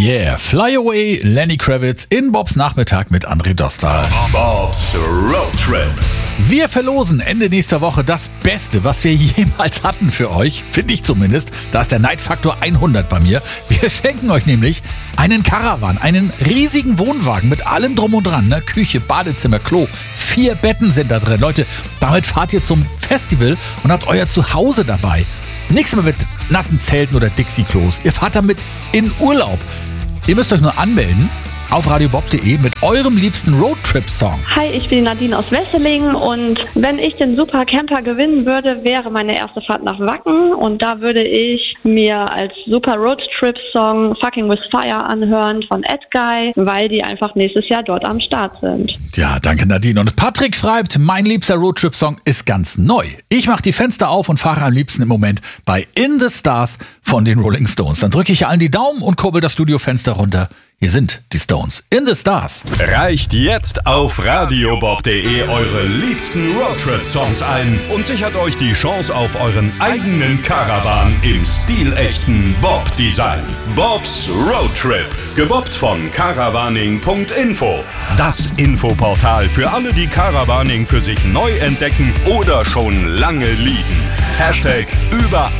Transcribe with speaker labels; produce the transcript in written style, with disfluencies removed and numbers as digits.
Speaker 1: Yeah, Fly Away, Lenny Kravitz in Bobs Nachmittag mit André Dostal.
Speaker 2: Bobs Road Trip.
Speaker 1: Wir verlosen Ende nächster Woche das Beste, was wir jemals hatten für euch. Finde ich zumindest. Da ist der Neidfaktor 100 bei mir. Wir schenken euch nämlich einen Caravan, einen riesigen Wohnwagen mit allem drum und dran. Ne? Küche, Badezimmer, Klo. 4 Betten sind da drin. Leute, damit fahrt ihr zum Festival und habt euer Zuhause dabei. Nichts mehr mit nassen Zelten oder Dixie-Klos. Ihr fahrt damit in Urlaub. Ihr müsst euch nur anmelden auf radiobob.de mit eurem liebsten Roadtrip-Song.
Speaker 3: Hi, ich bin Nadine aus Wesseling und wenn ich den Super Camper gewinnen würde, wäre meine erste Fahrt nach Wacken und da würde ich mir als Super Roadtrip-Song Fucking With Fire anhören von Edguy, weil die einfach nächstes Jahr dort am Start sind.
Speaker 1: Ja, danke Nadine. Und Patrick schreibt, mein liebster Roadtrip-Song ist ganz neu. Ich mache die Fenster auf und fahre am liebsten im Moment bei In the Stars von den Rolling Stones. Dann drücke ich allen die Daumen und kurbel das Studiofenster runter. Hier sind die Stones in the Stars.
Speaker 2: Reicht jetzt auf radiobob.de eure liebsten Roadtrip-Songs ein und sichert euch die Chance auf euren eigenen Caravan im stilechten Bob-Design. Bobs Road Trip, gebobbt von caravaning.info. Das Infoportal für alle, die Caravaning für sich neu entdecken oder schon lange lieben. #über